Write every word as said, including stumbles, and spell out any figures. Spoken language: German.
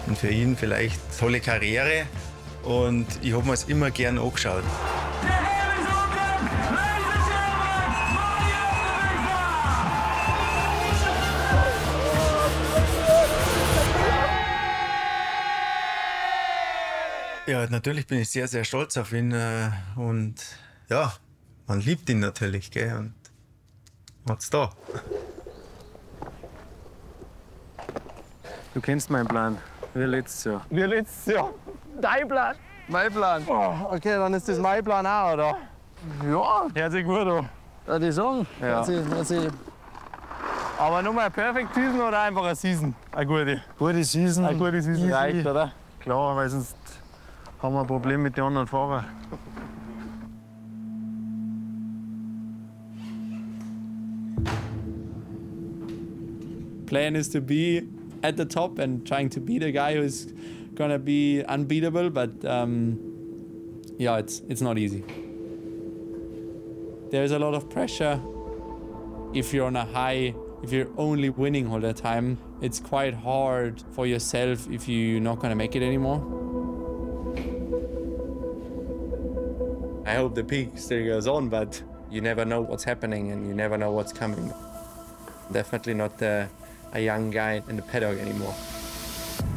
Und für ihn vielleicht tolle Karriere. Und ich habe mir es immer gern angeschaut. Ja, natürlich bin ich sehr, sehr stolz auf ihn. Und ja, man liebt ihn natürlich. Gell? Und hat's da. Du kennst meinen Plan. Wie letztes Jahr. Wie letztes Jahr. Dein Plan? Mein Plan? Oh, okay, dann ist das mein Plan auch, oder? Ja, Hört sich gut an. würde ich sagen. Ja. Hört sich, hört sich Aber nochmal Perfect Season oder einfach eine Season? Eine gute. gute Season. Eine gute Season reicht, oder? Klar, weil sonst haben wir ein Problem mit den anderen Fahrern. Plan is to be at the top and trying to be the guy who's gonna be unbeatable, but um, yeah, it's it's not easy. There's a lot of pressure. If you're on a high, if you're only winning all the time, it's quite hard for yourself if you're not gonna make it anymore. I hope the peak still goes on, but you never know what's happening and you never know what's coming. Definitely not uh, a young guy in the paddock anymore.